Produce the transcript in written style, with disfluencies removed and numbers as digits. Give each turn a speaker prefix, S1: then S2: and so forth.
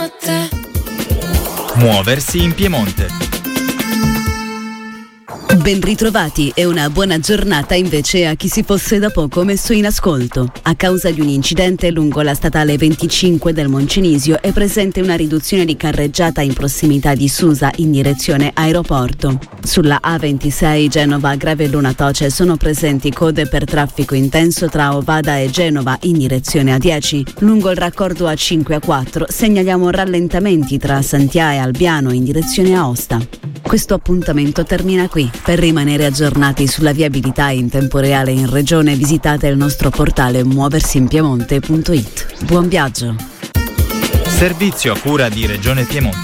S1: Muoversi in Piemonte.
S2: Ben ritrovati e una buona giornata invece a chi si fosse da poco messo in ascolto. A causa di un incidente lungo la statale 25 del Moncenisio è presente una riduzione di carreggiata in prossimità di Susa in direzione aeroporto. Sulla A26 Genova-Gravelluna Toce sono presenti code per traffico intenso tra Ovada e Genova in direzione A10. Lungo il raccordo A5-A4 segnaliamo rallentamenti tra Santià e Albiano in direzione Aosta. Questo appuntamento termina qui. Per rimanere aggiornati sulla viabilità in tempo reale in regione visitate il nostro portale muoversinpiemonte.it. Buon viaggio!
S1: Servizio a cura di Regione Piemonte.